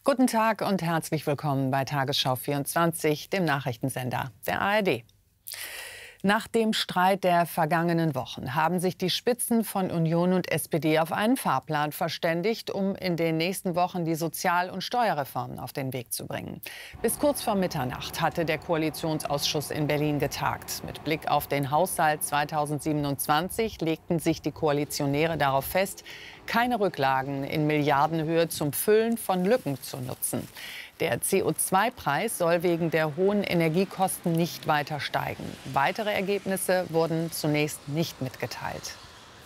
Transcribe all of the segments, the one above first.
Guten Tag und herzlich willkommen bei Tagesschau 24, dem Nachrichtensender der ARD. Nach dem Streit der vergangenen Wochen haben sich die Spitzen von Union und SPD auf einen Fahrplan verständigt, um in den nächsten Wochen die Sozial- und Steuerreformen auf den Weg zu bringen. Bis kurz vor Mitternacht hatte der Koalitionsausschuss in Berlin getagt. Mit Blick auf den Haushalt 2027 legten sich die Koalitionäre darauf fest, keine Rücklagen in Milliardenhöhe zum Füllen von Lücken zu nutzen. Der CO2-Preis soll wegen der hohen Energiekosten nicht weiter steigen. Weitere Ergebnisse wurden zunächst nicht mitgeteilt.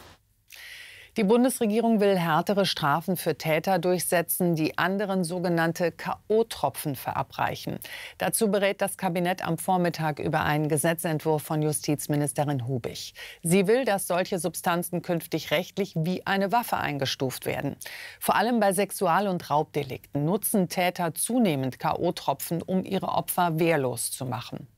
Die Bundesregierung will härtere Strafen für Täter durchsetzen, die anderen sogenannte K.O.-Tropfen verabreichen. Dazu berät das Kabinett am Vormittag über einen Gesetzentwurf von Justizministerin Hubig. Sie will, dass solche Substanzen künftig rechtlich wie eine Waffe eingestuft werden. Vor allem bei Sexual- und Raubdelikten nutzen Täter zunehmend K.O.-Tropfen, um ihre Opfer wehrlos zu machen.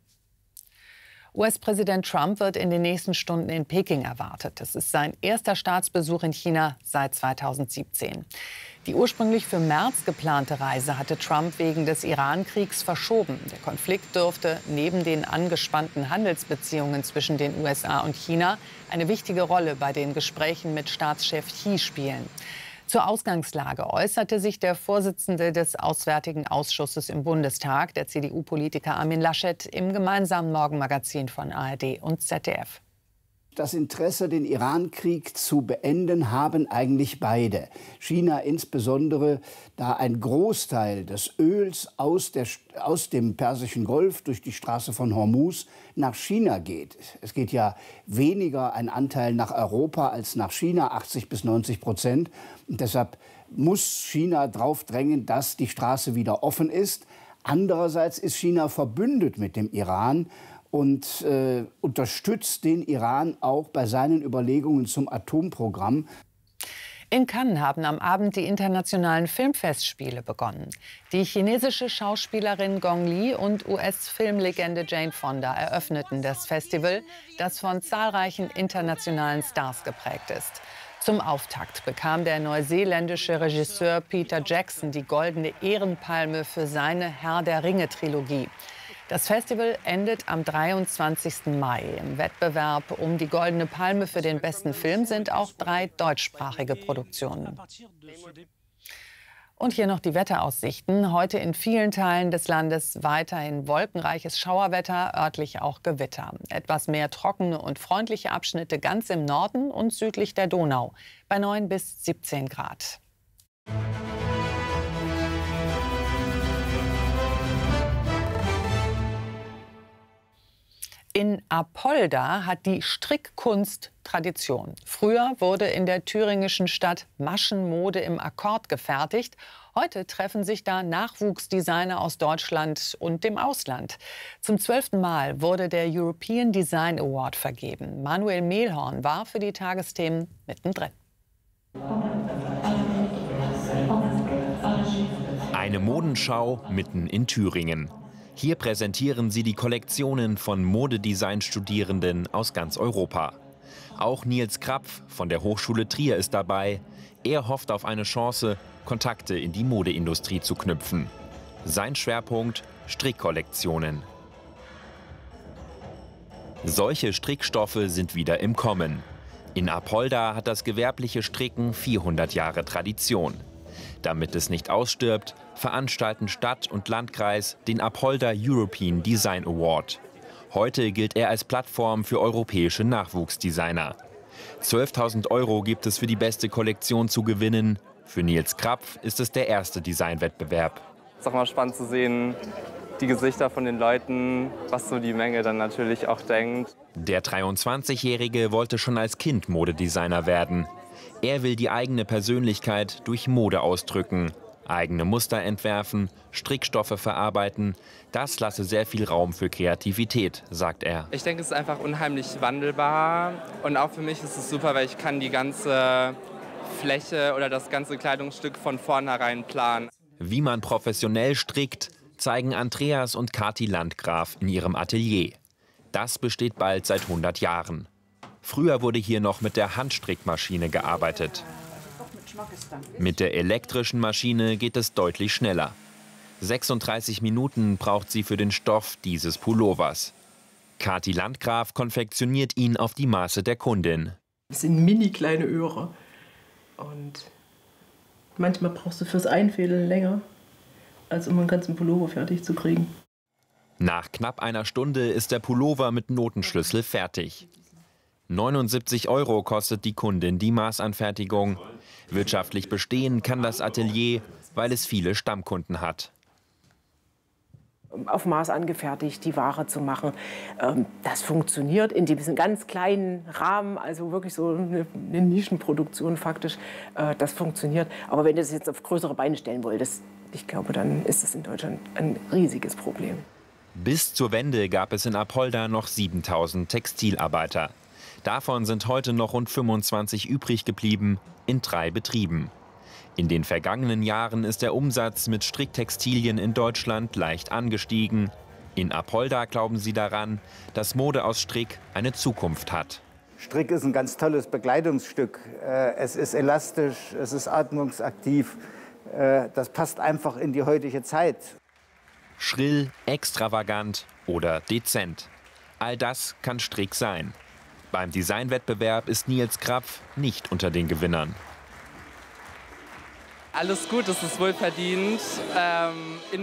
US-Präsident Trump wird in den nächsten Stunden in Peking erwartet. Es ist sein erster Staatsbesuch in China seit 2017. Die ursprünglich für März geplante Reise hatte Trump wegen des Iran-Kriegs verschoben. Der Konflikt dürfte neben den angespannten Handelsbeziehungen zwischen den USA und China eine wichtige Rolle bei den Gesprächen mit Staatschef Xi spielen. Zur Ausgangslage äußerte sich der Vorsitzende des Auswärtigen Ausschusses im Bundestag, der CDU-Politiker Armin Laschet, im gemeinsamen Morgenmagazin von ARD und ZDF. Das Interesse, den Iran-Krieg zu beenden, haben eigentlich beide. China insbesondere, da ein Großteil des Öls aus dem Persischen Golf durch die Straße von Hormuz nach China geht. Es geht ja weniger ein Anteil nach Europa als nach China, 80-90%. Und deshalb muss China darauf drängen, dass die Straße wieder offen ist. Andererseits ist China verbündet mit dem Iran und unterstützt den Iran auch bei seinen Überlegungen zum Atomprogramm. In Cannes haben am Abend die internationalen Filmfestspiele begonnen. Die chinesische Schauspielerin Gong Li und US-Filmlegende Jane Fonda eröffneten das Festival, das von zahlreichen internationalen Stars geprägt ist. Zum Auftakt bekam der neuseeländische Regisseur Peter Jackson die Goldene Ehrenpalme für seine Herr der Ringe-Trilogie. Das Festival endet am 23. Mai. Im Wettbewerb um die Goldene Palme für den besten Film sind auch 3 deutschsprachige Produktionen. Und hier noch die Wetteraussichten. Heute in vielen Teilen des Landes weiterhin wolkenreiches Schauerwetter, örtlich auch Gewitter. Etwas mehr trockene und freundliche Abschnitte ganz im Norden und südlich der Donau bei 9 bis 17 Grad. In Apolda hat die Strickkunst Tradition. Früher wurde in der thüringischen Stadt Maschenmode im Akkord gefertigt. Heute treffen sich da Nachwuchsdesigner aus Deutschland und dem Ausland. Zum 12. Mal wurde der European Design Award vergeben. Manuel Mehlhorn war für die Tagesthemen mittendrin. Eine Modenschau mitten in Thüringen. Hier präsentieren sie die Kollektionen von Modedesign-Studierenden aus ganz Europa. Auch Nils Krapf von der Hochschule Trier ist dabei. Er hofft auf eine Chance, Kontakte in die Modeindustrie zu knüpfen. Sein Schwerpunkt: Strickkollektionen. Solche Strickstoffe sind wieder im Kommen. In Apolda hat das gewerbliche Stricken 400 Jahre Tradition. Damit es nicht ausstirbt, veranstalten Stadt und Landkreis den Apolda European Design Award. Heute gilt er als Plattform für europäische Nachwuchsdesigner. 12.000 € gibt es für die beste Kollektion zu gewinnen. Für Nils Krapf ist es der erste Designwettbewerb. Es ist auch mal spannend zu sehen, die Gesichter von den Leuten, was so die Menge dann natürlich auch denkt. Der 23-Jährige wollte schon als Kind Modedesigner werden. Er will die eigene Persönlichkeit durch Mode ausdrücken, eigene Muster entwerfen, Strickstoffe verarbeiten. Das lasse sehr viel Raum für Kreativität, sagt er. Ich denke, es ist einfach unheimlich wandelbar und auch für mich ist es super, weil ich kann die ganze Fläche oder das ganze Kleidungsstück von vornherein planen. Wie man professionell strickt, zeigen Andreas und Kathi Landgraf in ihrem Atelier. Das besteht bald seit 100 Jahren. Früher wurde hier noch mit der Handstrickmaschine gearbeitet. Mit der elektrischen Maschine geht es deutlich schneller. 36 Minuten braucht sie für den Stoff dieses Pullovers. Kathi Landgraf konfektioniert ihn auf die Maße der Kundin. Das sind mini kleine Öhre. Und manchmal brauchst du fürs Einfädeln länger, als um einen ganzen Pullover fertig zu kriegen. Nach knapp einer Stunde ist der Pullover mit Notenschlüssel fertig. 79 € kostet die Kundin die Maßanfertigung. Wirtschaftlich bestehen kann das Atelier, weil es viele Stammkunden hat. Auf Maß angefertigt, die Ware zu machen. Das funktioniert in diesem ganz kleinen Rahmen, also wirklich so eine Nischenproduktion faktisch. Das funktioniert. Aber wenn du das jetzt auf größere Beine stellen wolltest, ich glaube, dann ist es in Deutschland ein riesiges Problem. Bis zur Wende gab es in Apolda noch 7.000 Textilarbeiter. Davon sind heute noch rund 25 übrig geblieben, in 3 Betrieben. In den vergangenen Jahren ist der Umsatz mit Stricktextilien in Deutschland leicht angestiegen. In Apolda glauben sie daran, dass Mode aus Strick eine Zukunft hat. Strick ist ein ganz tolles Bekleidungsstück. Es ist elastisch, es ist atmungsaktiv. Das passt einfach in die heutige Zeit. Schrill, extravagant oder dezent. All das kann Strick sein. Beim Designwettbewerb ist Nils Krapf nicht unter den Gewinnern. Alles gut, es ist wohlverdient.